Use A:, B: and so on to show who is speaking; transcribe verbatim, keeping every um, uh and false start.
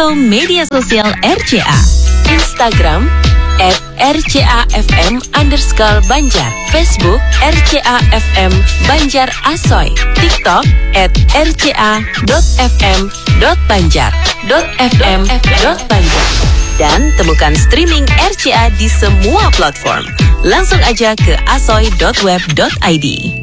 A: Follow media sosial R C A. Instagram at rcafm underscore Banjar, Facebook R C A F M Banjar Asoy, TikTok at rca.fm.banjar .fm .banjar. Dan temukan streaming R C A di semua platform. Langsung aja ke asoy dot web dot i d.